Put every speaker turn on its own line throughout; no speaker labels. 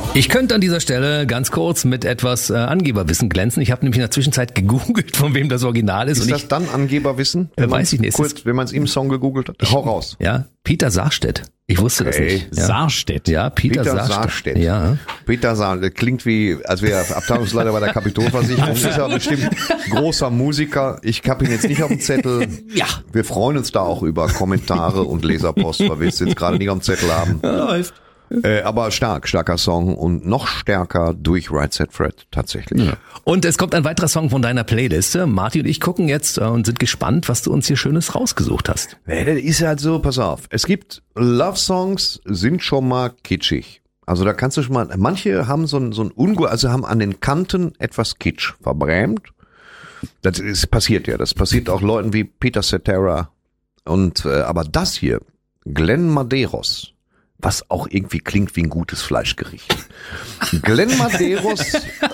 Ich könnte an dieser Stelle ganz kurz mit etwas Angeberwissen glänzen. Ich habe nämlich in der Zwischenzeit gegoogelt, von wem das Original ist.
Ist das dann Angeberwissen?
Weiß ich nicht.
Wenn man es im Song gegoogelt hat. Hau raus.
Ja, Peter Sarstedt. Ich wusste das nicht. Ja.
Sarstedt.
Ja, Peter Sarstedt. Ja.
Peter Sarstedt klingt wie, als wäre Abteilungsleiter bei der Kapitolversicherung. Ist ja bestimmt großer Musiker. Ich habe ihn jetzt nicht auf dem Zettel.
Ja.
Wir freuen uns da auch über Kommentare und Leserpost, weil wir es jetzt gerade nicht auf dem Zettel haben.
Läuft.
Aber starker Song und noch stärker durch Right Said Fred tatsächlich. Ja.
Und es kommt ein weiterer Song von deiner Playliste. Martin und ich gucken jetzt und sind gespannt, was du uns hier Schönes rausgesucht hast.
Das ist halt so, pass auf. Es gibt Love-Songs, sind schon mal kitschig. Also da kannst du schon mal, manche haben so ein also haben an den Kanten etwas Kitsch verbrämt. Das passiert ja. Das passiert auch Leuten wie Peter Cetera. Und aber das hier, Glenn Medeiros, was auch irgendwie klingt wie ein gutes Fleischgericht. Glenn Medeiros,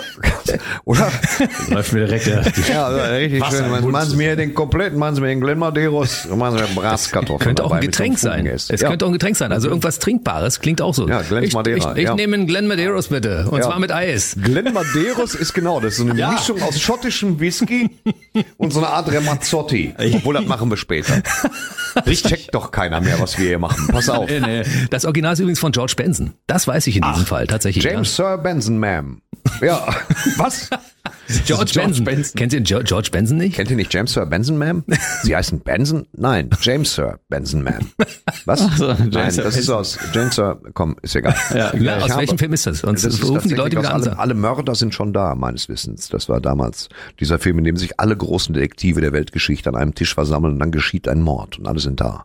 oder?
Läuft mir direkt
ja, richtig schön. Machen Sie mir den Glenn Medeiros, machen Sie mir Bratkartoffeln.
Könnte auch ein Getränk sein. Es könnte auch ein Getränk sein. Also irgendwas Trinkbares klingt auch so.
Ja, Glenn Madeira.
Ich nehme einen Glenn Medeiros bitte. Und zwar mit Eis.
Glenn Medeiros ist genau, das ist so eine Mischung aus schottischem Whisky und so eine Art Ramazzotti. Obwohl, das machen wir später. Das checkt doch keiner mehr, was wir hier machen. Pass auf.
Nee. Das Original ist übrigens von George Benson. Das weiß ich in diesem Fall tatsächlich.
James Sir Benson, Ma'am. Ja, was?
George Benson. Kennt ihr George Benson nicht?
Kennt ihr nicht James Sir Benson, Ma'am? Sie heißen Benson? Nein, James Sir Benson, Ma'am. Was?
Also,
Nein, das ist aus James Sir, komm, ist egal.
Ja, aus welchem Film ist das? Und
das
rufen die Leute wieder an.
Alle Mörder sind schon da, meines Wissens. Das war damals dieser Film, in dem sich alle großen Detektive der Weltgeschichte an einem Tisch versammeln und dann geschieht ein Mord und alle sind da.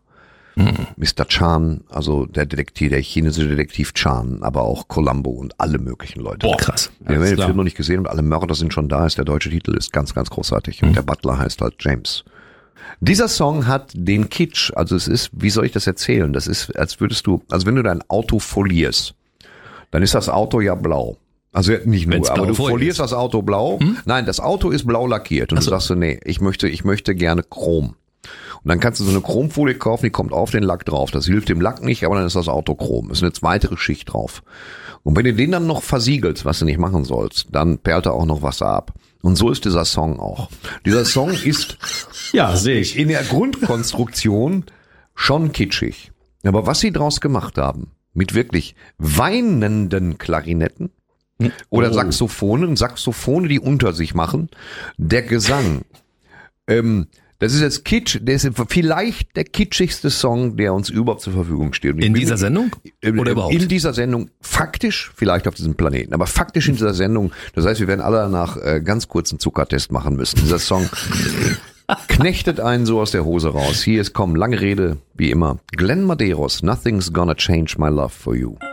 Mr. Chan, also der chinesische Detektiv Chan, aber auch Columbo und alle möglichen Leute.
Boah, krass.
Wir haben den Film noch nicht gesehen und alle Mörder sind schon da, ist der deutsche Titel, ist ganz, ganz großartig. Und der Butler heißt halt James. Dieser Song hat den Kitsch, also es ist, wie soll ich das erzählen? Das ist, als wenn du dein Auto folierst, dann ist das Auto ja blau. Also nicht nur, aber du folierst das Auto blau. Nein, das Auto ist blau lackiert und du sagst so, nee, ich möchte gerne Chrom. Und dann kannst du so eine Chromfolie kaufen, die kommt auf den Lack drauf. Das hilft dem Lack nicht, aber dann ist das Auto chrom. Es ist eine weitere Schicht drauf. Und wenn du den dann noch versiegelst, was du nicht machen sollst, dann perlt da auch noch Wasser ab. Und so ist dieser Song auch. Dieser Song ist
sehe ich.
In der Grundkonstruktion schon kitschig. Aber was sie draus gemacht haben, mit wirklich weinenden Klarinetten oder Saxophone, die unter sich machen, der Gesang, das ist jetzt Kitsch, der ist vielleicht der kitschigste Song, der uns überhaupt zur Verfügung steht.
In dieser Sendung? Oder überhaupt?
In dieser Sendung, faktisch vielleicht auf diesem Planeten, aber faktisch in dieser Sendung. Das heißt, wir werden alle danach ganz kurz einen Zuckertest machen müssen. Dieser Song knechtet einen so aus der Hose raus. Hier ist, lange Rede, wie immer. Glenn Medeiros, Nothing's Gonna Change My Love for You.